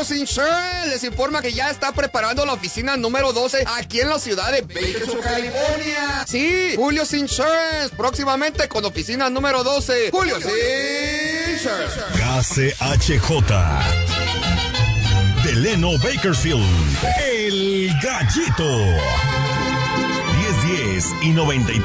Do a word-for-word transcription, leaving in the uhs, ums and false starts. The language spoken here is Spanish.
Julio's Insurance les informa que ya está preparando la oficina número doce aquí en la ciudad de Bakersfield, California. Sí, Julio's Insurance, próximamente con oficina número doce. Julio's Insurance. K C H J. Delano Bakersfield, el Gallito. diez diez y noventa y